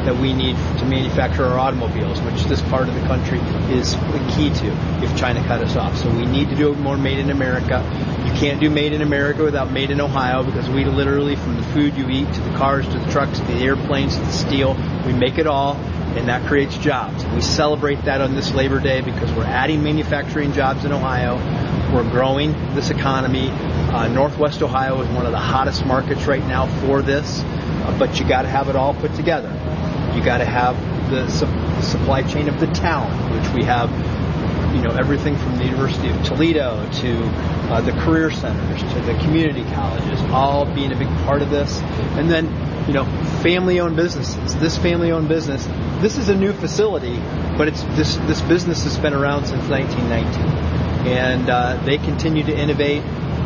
that we need to manufacture our automobiles, which this part of the country is the key to if China cut us off. So we need to do more made in America. You can't do made in America without made in Ohio, because we literally, from the food you eat to the cars to the trucks to the airplanes to the steel, we make it all, and that creates jobs. We celebrate that on this Labor Day because we're adding manufacturing jobs in Ohio. We're growing this economy. Northwest Ohio is one of the hottest markets right now for this, but you got to have it all put together. You got to have the supply chain of the talent, which we have, everything from the University of Toledo to the career centers to the community colleges, all being a big part of this. And then, family-owned businesses. This family-owned business, this is a new facility, but this business has been around since 1919, and they continue to innovate.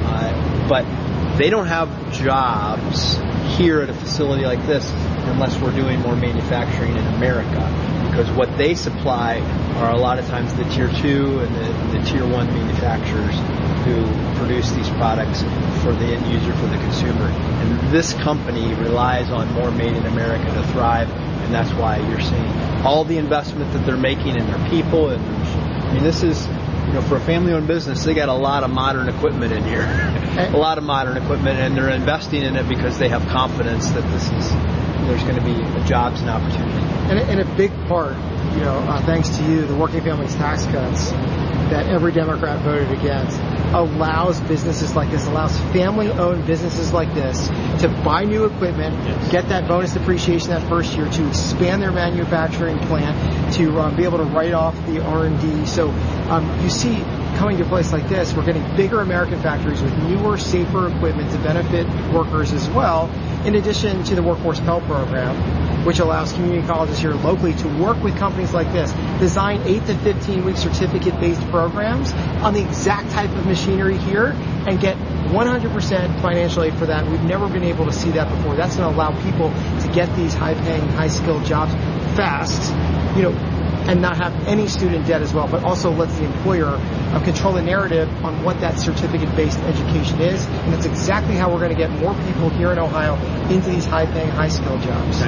But they don't have jobs here at a facility like this unless we're doing more manufacturing in America, because what they supply are a lot of times the tier 2 and the tier 1 manufacturers who produce these products for the end user, for the consumer. And this company relies on more made in America to thrive, and that's why you're seeing all the investment that they're making in their people. And this is, for a family-owned business, they got a lot of modern equipment in here, a lot of modern equipment, and they're investing in it because they have confidence that there's going to be jobs and opportunity. And a big part, thanks to you, the Working Families Tax Cuts that every Democrat voted against allows businesses like this, allows family-owned businesses like this to buy new equipment, get that bonus depreciation that first year, to expand their manufacturing plant, to be able to write off the R&D. So you see, coming to a place like this, we're getting bigger American factories with newer, safer equipment to benefit workers as well, in addition to the Workforce Pell Program, which allows community colleges here locally to work with companies like this, design 8 to 15-week certificate-based programs on the exact type of machinery here, and get 100% financial aid for that. We've never been able to see that before. That's going to allow people to get these high-paying, high-skilled jobs fast, and not have any student debt as well, but also lets the employer control the narrative on what that certificate-based education is. And that's exactly how we're going to get more people here in Ohio into these high-paying, high-skilled jobs.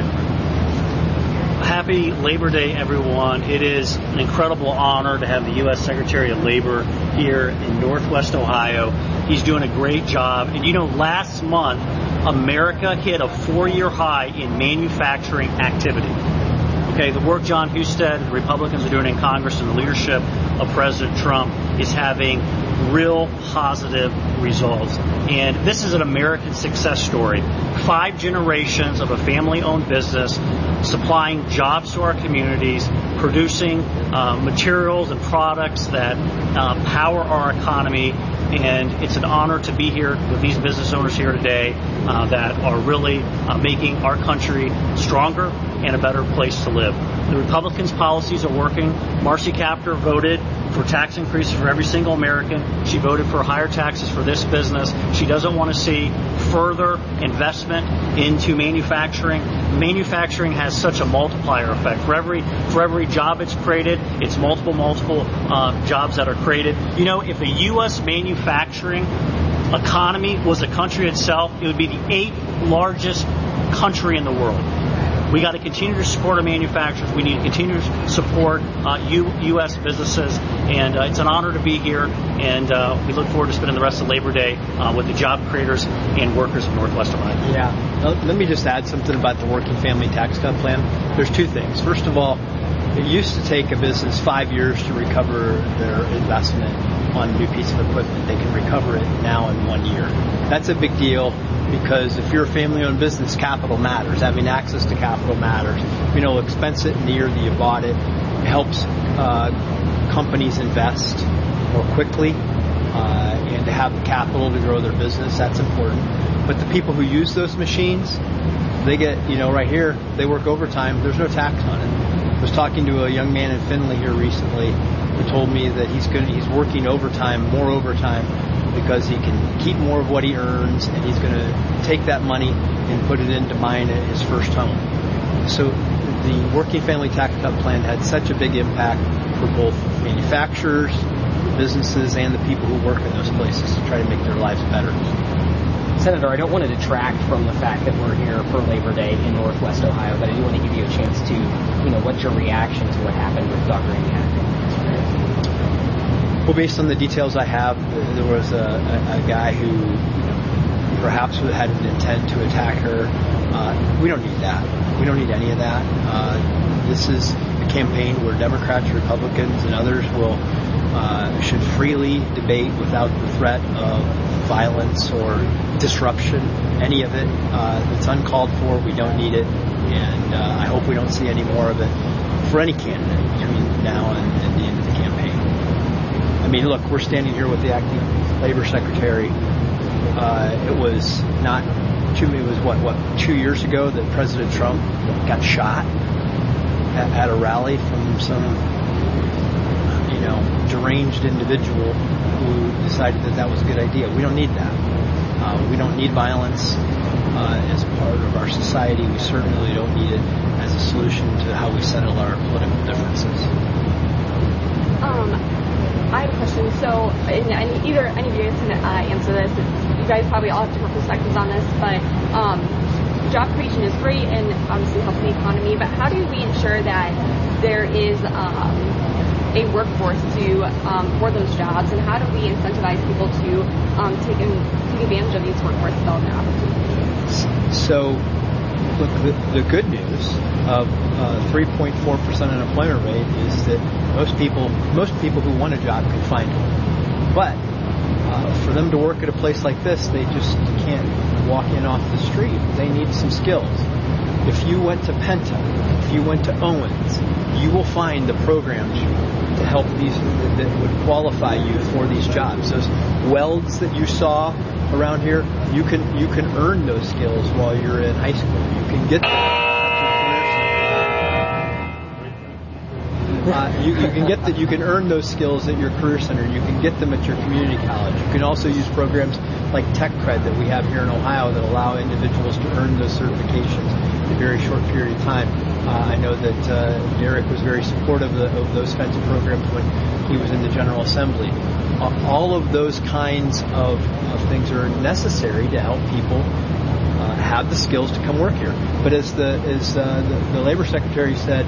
Happy Labor Day, everyone. It is an incredible honor to have the U.S. Secretary of Labor here in Northwest Ohio. He's doing a great job. And last month, America hit a 4-year high in manufacturing activity. Okay, the work John Husted, the Republicans are doing in Congress, and the leadership of President Trump is having real positive results. And this is an American success story. 5 generations of a family-owned business supplying jobs to our communities, producing materials and products that power our economy. And it's an honor to be here with these business owners here today that are really making our country stronger and a better place to live. The Republicans' policies are working. Marcy Kaptur voted for tax increases for every single American. She voted for higher taxes for this business. She doesn't want to see further investment into manufacturing. Manufacturing has such a multiplier effect. For every job it's created, it's multiple jobs that are created. If the U.S. manufacturing economy was a country itself, it would be the 8th largest country in the world. We got to continue to support our manufacturers. We need to continue to support U.S. businesses, and it's an honor to be here. And we look forward to spending the rest of Labor Day with the job creators and workers of Northwest Ohio. Yeah. Let me just add something about the Working Family Tax Cut Plan. There's 2 things. First of all, it used to take a business 5 years to recover their investment on a new piece of equipment. They can recover it now in 1 year. That's a big deal, because if you're a family-owned business, capital matters. Having access to capital matters. Expense it in the year that you bought it. It helps companies invest more quickly and to have the capital to grow their business. That's important. But the people who use those machines, they get, right here, they work overtime. There's no tax on it. I was talking to a young man in Findlay here recently who told me that he's working more overtime, because he can keep more of what he earns, and he's going to take that money and put it into buying his first home. So the Working Family Tax Cut Plan had such a big impact for both manufacturers, businesses, and the people who work in those places to try to make their lives better. Senator, I don't want to detract from the fact that we're here for Labor Day in Northwest Ohio, but I do want to give you a chance to, what's your reaction to what happened with Dr. Eniak? Well, based on the details I have, there was a guy who perhaps had an intent to attack her. We don't need that. We don't need any of that. This is a campaign where Democrats, Republicans, and others should freely debate without the threat of violence or disruption, any of it. It's uncalled for. We don't need it. And I hope we don't see any more of it for any candidate between now and the end of the campaign. I mean, look, we're standing here with the acting labor secretary. It was 2 years ago that President Trump got shot at a rally from some, deranged individual who decided that was a good idea. We don't need that. We don't need violence as part of our society. We certainly don't need it as a solution to how we settle our political differences. I have a question. So, either any of you guys can answer this. You guys probably all have different perspectives on this, but job creation is great and obviously helps the economy. But how do we ensure that there is a workforce for those jobs, and how do we incentivize people to take advantage of these workforce development opportunities? So, look, the good news of 3.4% unemployment rate is that most people who want a job can find one. But for them to work at a place like this, they just can't walk in off the street. They need some skills. If you went to Penta, if you went to Owens, you will find the programs to help that would qualify you for these jobs. Those welds that you saw around here, you can earn those skills while you're in high school. You can get them. You can earn those skills at your career center. You can get them at your community college. You can also use programs like Tech Cred that we have here in Ohio that allow individuals to earn those certifications in a very short period of time. I know that Derek was very supportive of those kinds of programs when he was in the General Assembly. All of those kinds of things are necessary to help people have the skills to come work here. But as the Labor Secretary said,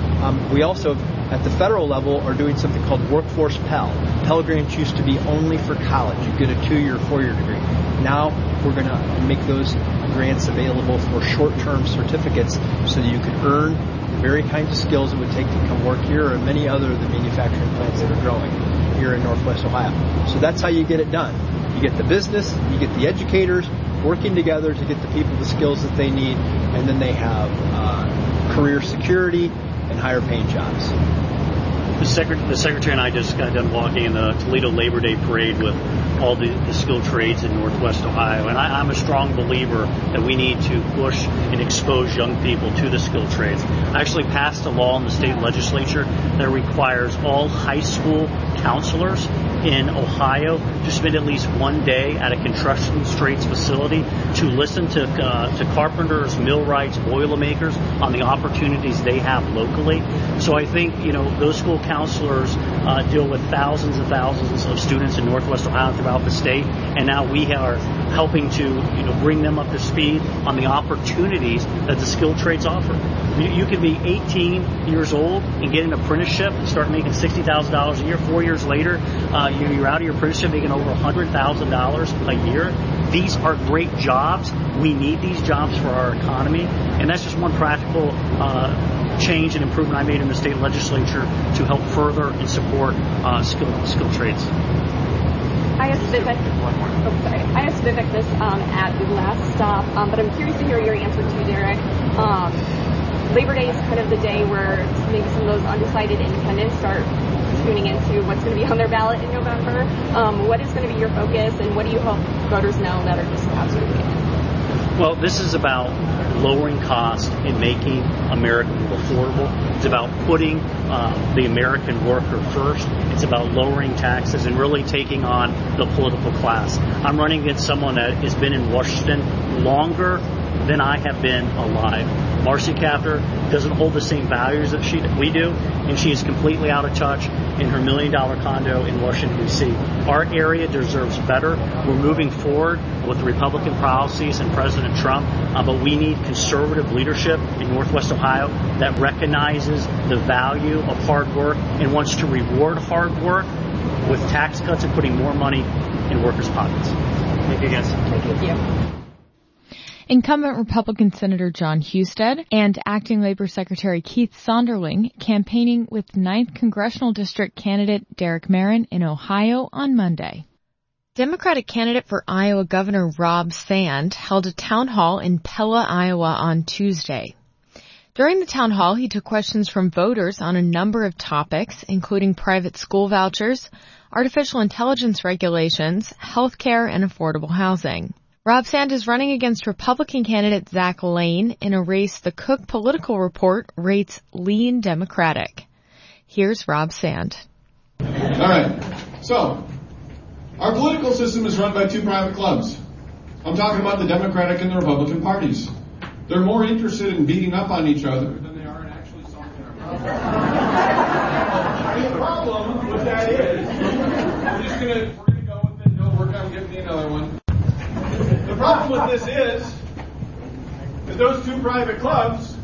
we also, at the federal level, are doing something called Workforce Pell. Pell Grants used to be only for college. You get a 2-year, 4-year degree. Now we're going to make those grants available for short-term certificates so that you can earn the very kinds of skills it would take to come work here or many other of the manufacturing plants that are growing here in Northwest Ohio. So that's how you get it done. You get the business, you get the educators working together to get the people the skills that they need, and then they have career security and higher paying jobs. The Secretary and I just got done walking in the Toledo Labor Day Parade with all the skilled trades in Northwest Ohio. And I'm a strong believer that we need to push and expose young people to the skilled trades. I actually passed a law in the state legislature that requires all high school counselors in Ohio to spend at least one day at a construction trades facility to listen to carpenters, millwrights, boilermakers on the opportunities they have locally. So I think, those school counselors deal with thousands and thousands of students in Northwest Ohio throughout the state, and now we are helping to bring them up to speed on the opportunities that the skilled trades offer. You can be 18 years old and get an apprenticeship and start making $60,000 a year. 4 years later, you're out of your apprenticeship making over $100,000 a year. These are great jobs. We need these jobs for our economy, and that's just one practical change and improvement I made in the state legislature to help further and support skilled trades. I asked Vivek this at the last stop, but I'm curious to hear your answer too, Derek. Labor Day is kind of the day where maybe some of those undecided independents start tuning into what's going to be on their ballot in November. What is going to be your focus, and what do you hope voters know that are just absolutely in? Well, this is about lowering costs and making America more affordable. It's about putting the American worker first. It's about lowering taxes and really taking on the political class. I'm running against someone that has been in Washington longer than I have been alive. Marcy Kaptur doesn't hold the same values that we do, and she is completely out of touch in her $1 million condo in Washington, D.C. Our area deserves better. We're moving forward with the Republican policies and President Trump, but we need conservative leadership in Northwest Ohio that recognizes the value of hard work and wants to reward hard work with tax cuts and putting more money in workers' pockets. Thank you, guys. Thank you. Incumbent Republican Senator John Husted and Acting Labor Secretary Keith Sonderling campaigning with 9th Congressional District candidate Derek Merrin in Ohio on Monday. Democratic candidate for Iowa Governor Rob Sand held a town hall in Pella, Iowa on Tuesday. During the town hall, he took questions from voters on a number of topics, including private school vouchers, artificial intelligence regulations, health care, and affordable housing. Rob Sand is running against Republican candidate Zach Lane in a race the Cook Political Report rates lean Democratic. Here's Rob Sand. All right. So, our political system is run by two private clubs. I'm talking about the Democratic and the Republican parties. They're more interested in beating up on each other than they are in actually solving our problems. The problem with that is, we're gonna go with it. Don't work on giving me another one. The problem with this is that those two private clubs,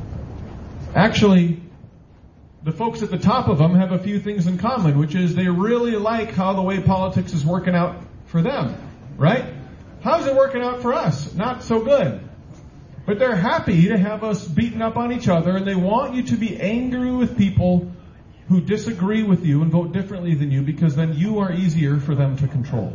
actually, the folks at the top of them have a few things in common, which is they really like how the way politics is working out for them, right? How's it working out for us? Not so good. But they're happy to have us beating up on each other, and they want you to be angry with people who disagree with you and vote differently than you, because then you are easier for them to control.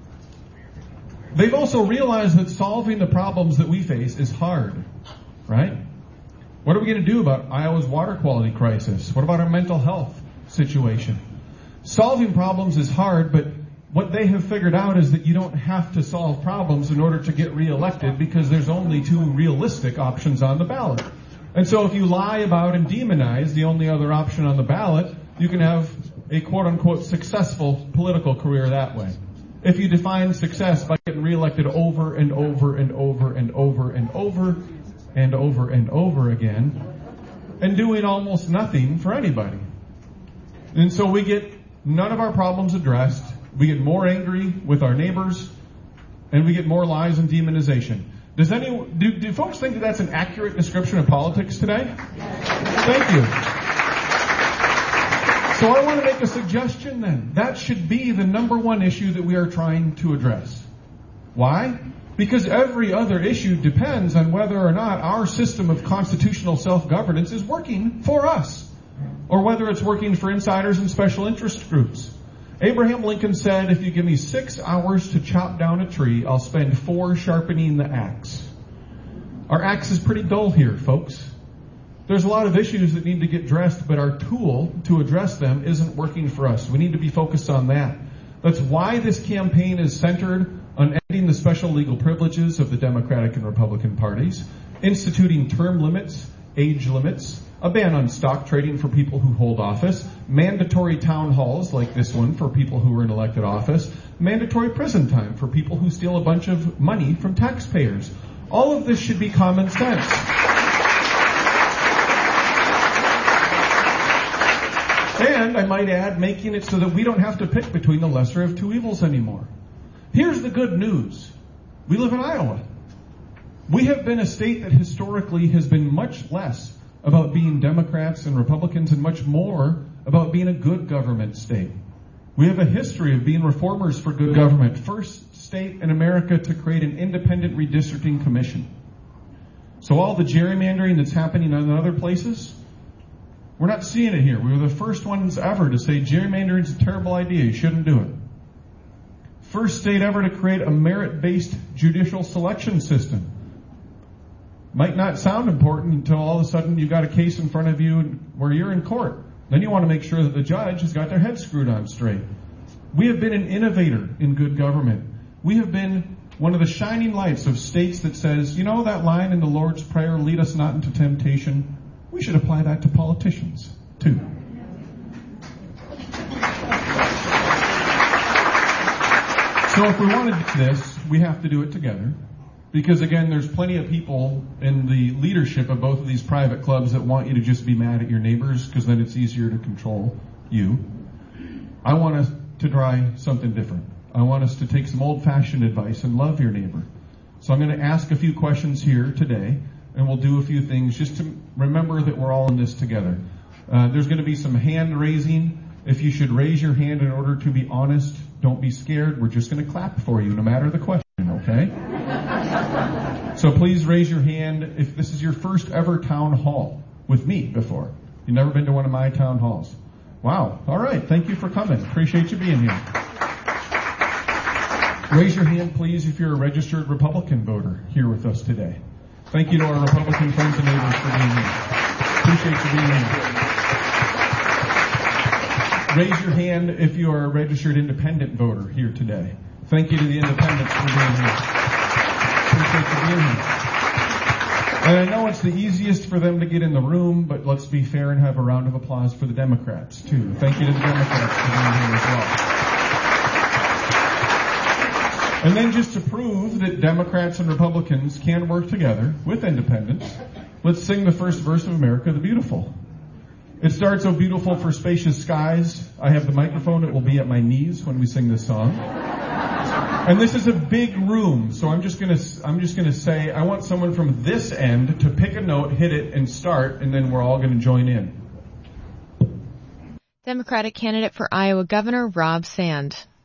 They've also realized that solving the problems that we face is hard, right? What are we going to do about Iowa's water quality crisis? What about our mental health situation? Solving problems is hard, but what they have figured out is that you don't have to solve problems in order to get reelected, because there's only two realistic options on the ballot. And so if you lie about and demonize the only other option on the ballot, you can have a quote-unquote successful political career that way. If you define success by getting reelected over and over and over and over and over and over and over again and doing almost nothing for anybody. And so we get none of our problems addressed. We get more angry with our neighbors, and we get more lies and demonization. Do folks think that that's an accurate description of politics today? Thank you. So I want to make a suggestion then. That should be the number one issue that we are trying to address. Why? Because every other issue depends on whether or not our system of constitutional self-governance is working for us, or whether it's working for insiders and special interest groups. Abraham Lincoln said, if you give me 6 hours to chop down a tree, I'll spend 4 sharpening the axe. Our axe is pretty dull here, folks. There's a lot of issues that need to get addressed, but our tool to address them isn't working for us. We need to be focused on that. That's why this campaign is centered on ending the special legal privileges of the Democratic and Republican parties, instituting term limits, age limits, a ban on stock trading for people who hold office, mandatory town halls like this one for people who are in elected office, mandatory prison time for people who steal a bunch of money from taxpayers. All of this should be common sense. And I might add, making it so that we don't have to pick between the lesser of two evils anymore. Here's the good news. We live in Iowa. We have been a state that historically has been much less about being Democrats and Republicans and much more about being a good government state. We have a history of being reformers for good government. First state in America to create an independent redistricting commission. So all the gerrymandering that's happening in other places, we're not seeing it here. We were the first ones ever to say gerrymandering is a terrible idea. You shouldn't do it. First state ever to create a merit-based judicial selection system. Might not sound important until all of a sudden you've got a case in front of you where you're in court. Then you want to make sure that the judge has got their head screwed on straight. We have been an innovator in good government. We have been one of the shining lights of states that says, you know that line in the Lord's Prayer, lead us not into temptation? We should apply that to politicians, too. So if we want to do this, we have to do it together. Because again, there's plenty of people in the leadership of both of these private clubs that want you to just be mad at your neighbors because then it's easier to control you. I want us to try something different. I want us to take some old-fashioned advice and love your neighbor. So I'm going to ask a few questions here today, and we'll do a few things just to remember that we're all in this together. There's going to be some hand raising. If you should raise your hand in order to be honest, don't be scared. We're just going to clap for you no matter the question, okay? So please raise your hand if this is your first ever town hall with me before. You've never been to one of my town halls. Wow. All right. Thank you for coming. Appreciate you being here. Raise your hand, please, if you're a registered Republican voter here with us today. Thank you to our Republican friends and neighbors for being here. Appreciate you being here. Raise your hand if you are a registered independent voter here today. Thank you to the independents for being here. Appreciate you being here. And I know it's the easiest for them to get in the room, but let's be fair and have a round of applause for the Democrats, too. Thank you to the Democrats for being here as well. And then just to prove that Democrats and Republicans can work together with independents, let's sing the first verse of America the Beautiful. It starts, "Oh, beautiful for spacious skies." I have the microphone. It will be at my knees when we sing this song. And this is a big room, so I'm just gonna say I want someone from this end to pick a note, hit it, and start, and then we're all gonna join in. Democratic candidate for Iowa Governor Rob Sand.